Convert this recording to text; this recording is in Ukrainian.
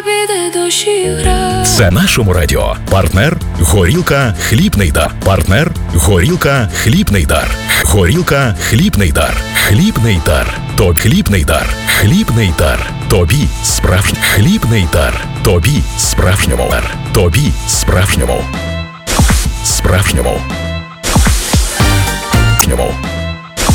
Піде дощі грає. Це нашому радіо. Партнер Горілка Хлібний дар. Партнер Горілка Хлібний дар. Горілка Хлібний дар. Хлібний дар. Тобі хлібний дар. Хлібний дар. Тобі справжній хлібний дар. Тобі справжньому дар. Тобі справжньому. Справжньому. Справжньому.